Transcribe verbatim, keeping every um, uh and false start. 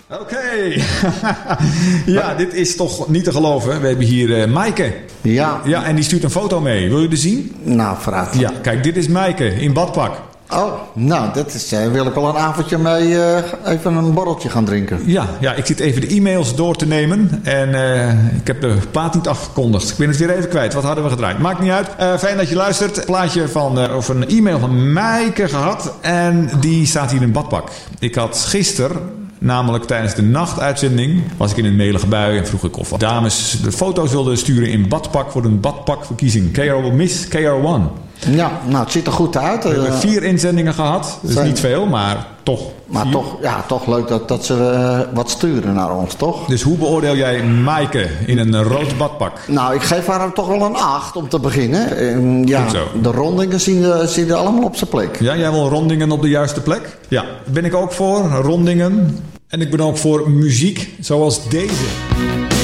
Oké. Okay. Ja, dit is toch niet te geloven. We hebben hier uh, Maaike. Ja. Ja, en die stuurt een foto mee. Wil je die zien? Nou, vooruit. Ja, kijk, dit is Maaike in badpak. Oh, nou, dat is, uh, wil ik wel een avondje mee uh, even een borreltje gaan drinken. Ja, ja, ik zit even de e-mails door te nemen. En uh, ik heb de plaat niet afgekondigd. Ik ben het weer even kwijt. Wat hadden we gedraaid? Maakt niet uit. Uh, fijn dat je luistert. Een plaatje van, uh, of een e-mail van Maaike gehad. En die staat hier in badpak. Ik had gisteren... Namelijk tijdens de nachtuitzending was ik in een melige bui en vroeg ik of dames de foto's wilden sturen in badpak voor een badpakverkiezing. K R Miss K R één. Ja, nou het ziet er goed uit. We hebben vier inzendingen gehad. Dus niet veel, maar toch. Maar toch, ja, toch leuk dat, dat ze uh, wat sturen naar ons, toch? Dus hoe beoordeel jij Maaike in een rood badpak? Nou, ik geef haar toch wel een acht om te beginnen. En, ja, de rondingen zien, uh, zien er allemaal op zijn plek. Ja, jij wil rondingen op de juiste plek? Ja, ben ik ook voor. Rondingen. En ik ben ook voor muziek zoals deze.